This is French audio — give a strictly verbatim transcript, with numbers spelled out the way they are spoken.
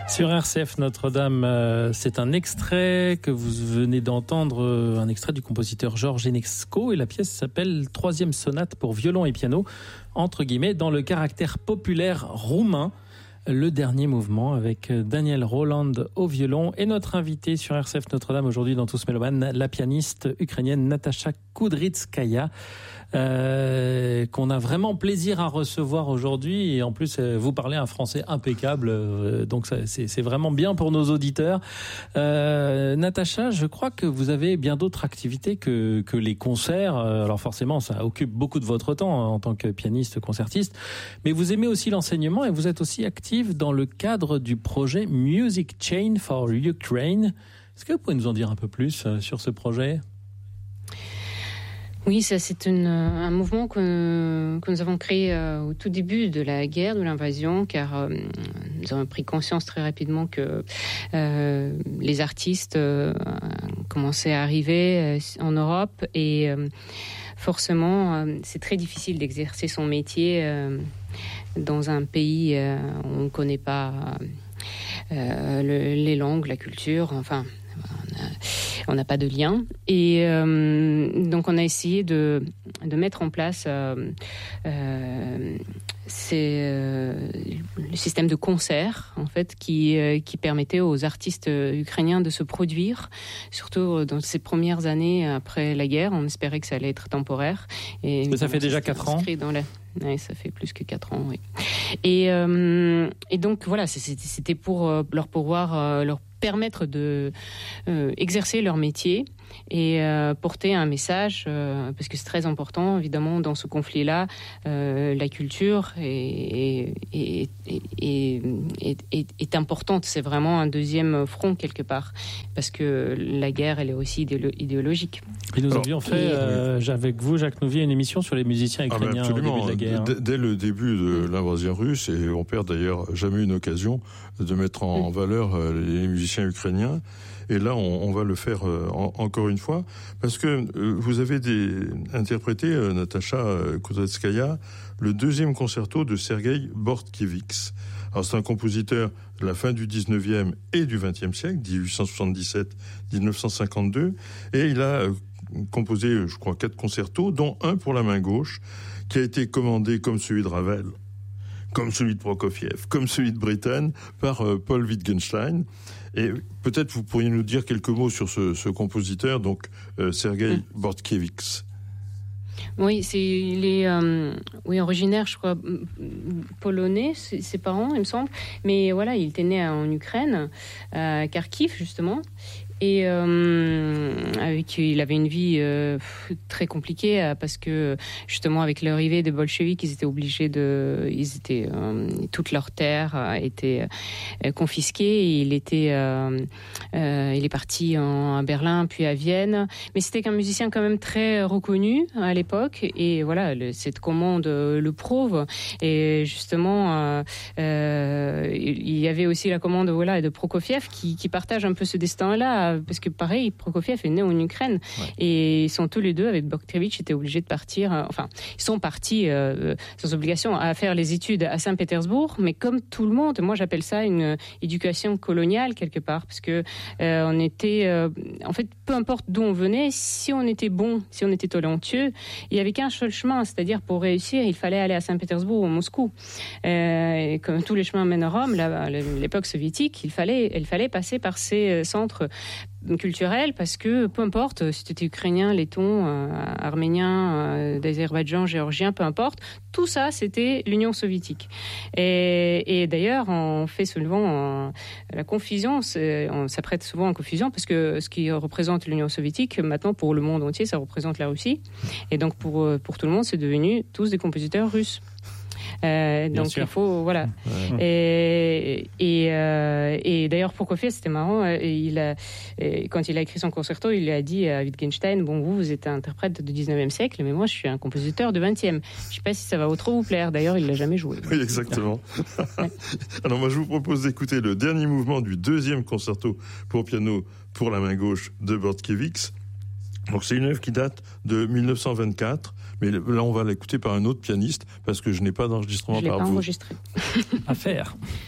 Sur R C F Notre-Dame, euh, c'est un extrait que vous venez d'entendre, euh, un extrait du compositeur Georges Enesco, et la pièce s'appelle Troisième sonate pour violon et piano, entre guillemets, dans le caractère populaire roumain. Le dernier mouvement avec Daniel Roland au violon et notre invitée sur R C F Notre-Dame aujourd'hui dans Tous Mélomanes, la pianiste ukrainienne Natasha Kudrytskaya, euh, qu'on a vraiment plaisir à recevoir aujourd'hui, et en plus vous parlez un français impeccable, euh, donc ça, c'est, c'est vraiment bien pour nos auditeurs. Euh, Natasha, je crois que vous avez bien d'autres activités que, que les concerts, alors forcément ça occupe beaucoup de votre temps hein, en tant que pianiste concertiste, mais vous aimez aussi l'enseignement et vous êtes aussi active dans le cadre du projet Music Chain for Ukraine. Est-ce que vous pouvez nous en dire un peu plus sur ce projet ? Oui, ça c'est une, un mouvement que, que nous avons créé euh, au tout début de la guerre, de l'invasion, car euh, nous avons pris conscience très rapidement que euh, les artistes euh, commençaient à arriver euh, en Europe et euh, forcément euh, c'est très difficile d'exercer son métier euh, dans un pays euh, où on ne connaît pas euh, le, les langues, la culture, enfin... On n'a pas de lien. Et euh, donc, on a essayé de, de mettre en place euh, euh, c'est, euh, le système de concert, en fait, qui, euh, qui permettait aux artistes ukrainiens de se produire, surtout dans ces premières années après la guerre. On espérait que ça allait être temporaire. Et ça, ça fait déjà quatre ans dans la... Oui, ça fait plus que quatre ans, oui. Et, euh, et donc, voilà, c'était pour leur pouvoir, leur permettre de euh, exercer leur métier et euh, porter un message, euh, parce que c'est très important, évidemment, dans ce conflit-là, euh, la culture est, est, est, est, est, est, est importante. C'est vraiment un deuxième front, quelque part, parce que la guerre, elle est aussi idéolo- idéologique. Et nous avions fait, euh, avec vous, Jacques Nouvier, une émission sur les musiciens ukrainiens ah ben au début de la guerre. D- dès le début de l'invasion russe, et on perd d'ailleurs jamais une occasion de mettre en mmh. valeur euh, les musiciens ukrainiens. Et là, on, on va le faire euh, en, encore une fois, parce que euh, vous avez des, interprété, euh, Natasha Kudrytskaya, le deuxième concerto de Sergueï Bortkiewicz. Alors, c'est un compositeur de la fin du dix-neuvième et du vingtième siècle, dix-huit cent soixante-dix-sept à dix-neuf cent cinquante-deux, et il a euh, composé, je crois, quatre concertos, dont un pour la main gauche, qui a été commandé comme celui de Ravel, comme celui de Prokofiev, comme celui de Britten, par euh, Paul Wittgenstein. Et peut-être vous pourriez nous dire quelques mots sur ce, ce compositeur, donc euh, Sergueï mmh. Bortkiewicz. Oui, c'est, il est euh, oui, originaire, je crois, polonais, ses parents, il me semble. Mais voilà, il était né en Ukraine, à Kharkiv, justement. Et euh, avec, il avait une vie euh, très compliquée euh, parce que justement avec l'arrivée des bolcheviks, ils étaient obligés de, ils étaient euh, toutes leurs terres euh, étaient euh, confisquées. Et il était, euh, euh, il est parti en, à Berlin puis à Vienne. Mais c'était qu'un musicien quand même très reconnu à l'époque. Et voilà, le, cette commande le prouve. Et justement, euh, euh, il y avait aussi la commande voilà de Prokofiev qui, qui partage un peu ce destin-là. Parce que pareil, Prokofiev est né en Ukraine ouais. et ils sont tous les deux avec Bortkiewicz étaient obligés de partir. Euh, enfin, ils sont partis euh, sans obligation à faire les études à Saint-Pétersbourg, mais comme tout le monde, moi j'appelle ça une éducation coloniale quelque part, parce que euh, on était, euh, en fait, peu importe d'où on venait, si on était bon, si on était talentueux, il y avait qu'un seul chemin, c'est-à-dire pour réussir, il fallait aller à Saint-Pétersbourg ou à Moscou. Euh, et comme tous les chemins mènent à Rome, là, à l'époque soviétique, il fallait, il fallait passer par ces centres culturel, parce que peu importe si tu étais ukrainien, letton, euh, arménien, euh, d'Azerbaïdjan, géorgien, peu importe, tout ça c'était l'Union soviétique. Et, et d'ailleurs on fait souvent la confusion, on s'apprête souvent en confusion, parce que ce qui représente l'Union soviétique maintenant pour le monde entier, ça représente la Russie, et donc pour, pour tout le monde c'est devenu tous des compositeurs russes. Euh, donc sûr. Il faut voilà ouais. et et, euh, et d'ailleurs Prokofiev c'était marrant, il a quand il a écrit son concerto, il a dit à Wittgenstein, bon vous vous êtes un interprète du dix-neuvième siècle, mais moi je suis un compositeur du vingtième. Je sais pas si ça va trop vous plaire. D'ailleurs il l'a jamais joué. Oui exactement. Ouais. Alors moi je vous propose d'écouter le dernier mouvement du deuxième concerto pour piano pour la main gauche de Bortkiewicz. Donc c'est une œuvre qui date de dix-neuf cent vingt-quatre, mais là on va l'écouter par un autre pianiste parce que je n'ai pas d'enregistrement je l'ai par pas vous. Enregistré. À faire.